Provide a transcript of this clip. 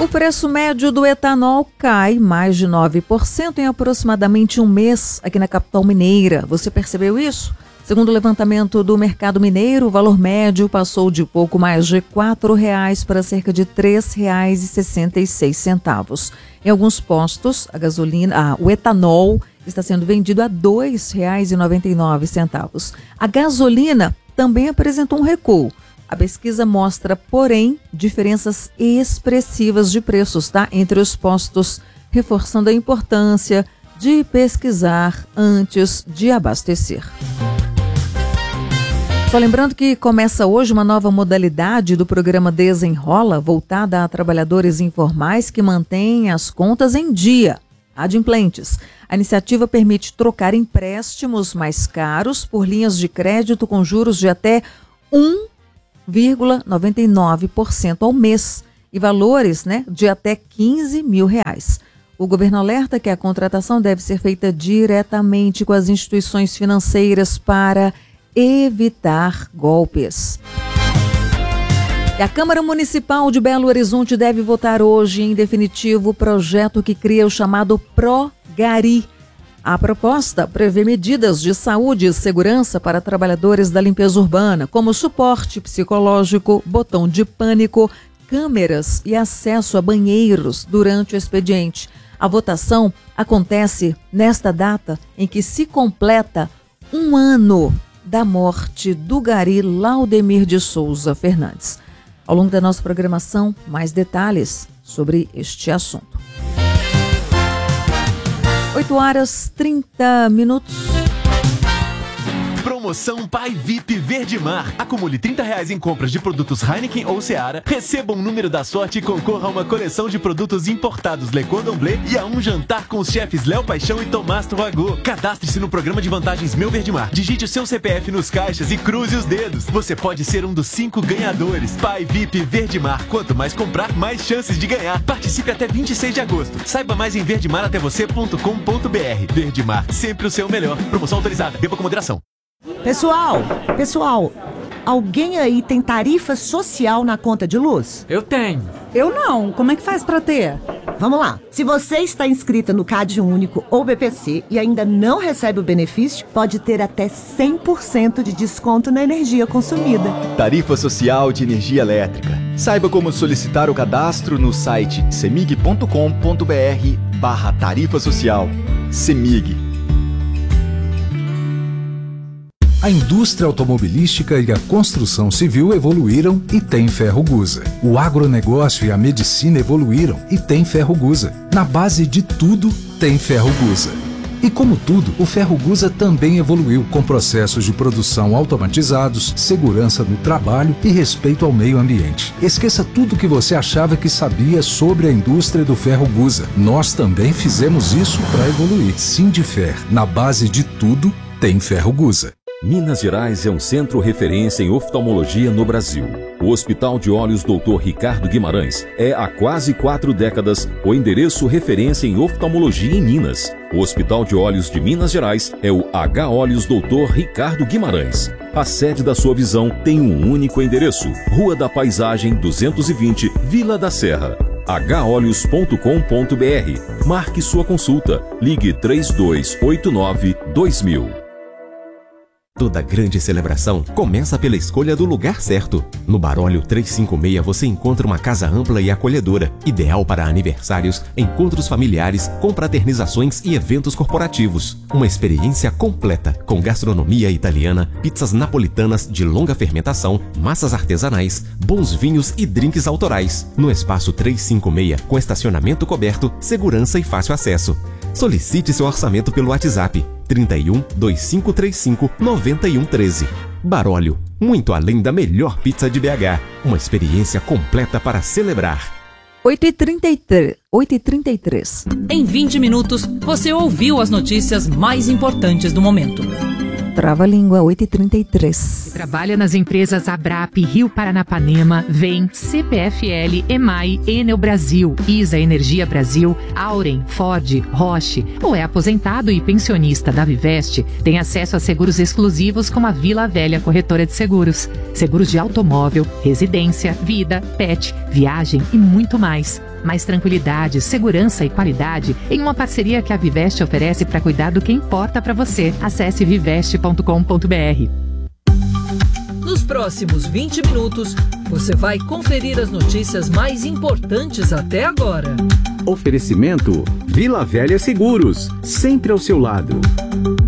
O preço médio do etanol cai mais de 9% em aproximadamente um mês aqui na capital mineira. Você percebeu isso? Segundo o levantamento do mercado mineiro, o valor médio passou de pouco mais de R$ 4,00 para cerca de R$ 3,66. Em alguns postos, o etanol está sendo vendido a R$ 2,99. A gasolina também apresentou um recuo. A pesquisa mostra, porém, diferenças expressivas de preços, entre os postos, reforçando a importância de pesquisar antes de abastecer. Só lembrando que começa hoje uma nova modalidade do programa Desenrola, voltada a trabalhadores informais que mantêm as contas em dia, adimplentes. A iniciativa permite trocar empréstimos mais caros por linhas de crédito com juros de até 1,99% ao mês e valores de até R$15 mil. O governo alerta que a contratação deve ser feita diretamente com as instituições financeiras para evitar golpes. E a Câmara Municipal de Belo Horizonte deve votar hoje em definitivo o projeto que cria o chamado ProGari. A proposta prevê medidas de saúde e segurança para trabalhadores da limpeza urbana, como suporte psicológico, botão de pânico, câmeras e acesso a banheiros durante o expediente. A votação acontece nesta data em que se completa um ano da morte do Gari Laudemir de Souza Fernandes. Ao longo da nossa programação, mais detalhes sobre este assunto. 8h30. Promoção Pai VIP Verdemar. Acumule R$30 em compras de produtos Heineken ou Seara, receba um número da sorte e concorra a uma coleção de produtos importados Le Cordon Bleu e a um jantar com os chefes Léo Paixão e Tomás Torragot. Cadastre-se no programa de vantagens Meu Verdemar. Digite o seu CPF nos caixas e cruze os dedos. Você pode ser um dos 5 ganhadores. Pai VIP Verdemar. Quanto mais comprar, mais chances de ganhar. Participe até 26 de agosto. Saiba mais em verdemaratévocê.com.br. Verdemar, sempre o seu melhor. Promoção autorizada. Beba com moderação. Pessoal, alguém aí tem tarifa social na conta de luz? Eu tenho. Eu não. Como é que faz pra ter? Vamos lá. Se você está inscrita no CAD Único ou BPC e ainda não recebe o benefício, pode ter até 100% de desconto na energia consumida. Tarifa Social de Energia Elétrica. Saiba como solicitar o cadastro no site cemig.com.br/tarifa social. Cemig. A indústria automobilística e a construção civil evoluíram e tem Ferrogusa. O agronegócio e a medicina evoluíram e tem Ferrogusa. Na base de tudo, tem Ferrogusa. E como tudo, o Ferrogusa também evoluiu com processos de produção automatizados, segurança no trabalho e respeito ao meio ambiente. Esqueça tudo que você achava que sabia sobre a indústria do Ferrogusa. Nós também fizemos isso para evoluir. Sindifer, na base de tudo, tem Ferrogusa. Minas Gerais é um centro referência em oftalmologia no Brasil. O Hospital de Olhos Dr. Ricardo Guimarães é, há quase 4 décadas, o endereço referência em oftalmologia em Minas. O Hospital de Olhos de Minas Gerais é o H Olhos Dr. Ricardo Guimarães. A sede da sua visão tem um único endereço: Rua da Paisagem 220, Vila da Serra. holhos.com.br. Marque sua consulta. Ligue 3289-2000. Toda grande celebração começa pela escolha do lugar certo. No Barólio 356 você encontra uma casa ampla e acolhedora, ideal para aniversários, encontros familiares, confraternizações e eventos corporativos. Uma experiência completa, com gastronomia italiana, pizzas napolitanas de longa fermentação, massas artesanais, bons vinhos e drinks autorais. No espaço 356, com estacionamento coberto, segurança e fácil acesso. Solicite seu orçamento pelo WhatsApp 31 2535 9113. Barólio, muito além da melhor pizza de BH. Uma experiência completa para celebrar. 8h33. Em 20 minutos, você ouviu as notícias mais importantes do momento. Trava-língua, 8h33. Trabalha nas empresas Abrap, Rio Paranapanema, VEM, CPFL, EMAI, Enel Brasil, ISA Energia Brasil, Auren, Ford, Roche, ou é aposentado e pensionista da Viveste, tem acesso a seguros exclusivos como a Vila Velha Corretora de Seguros. Seguros de automóvel, residência, vida, pet, viagem e muito mais. Mais tranquilidade, segurança e qualidade em uma parceria que a Viveste oferece para cuidar do que importa para você. Acesse viveste.com.br. Nos próximos 20 minutos, você vai conferir as notícias mais importantes até agora. Oferecimento Vila Velha Seguros, sempre ao seu lado.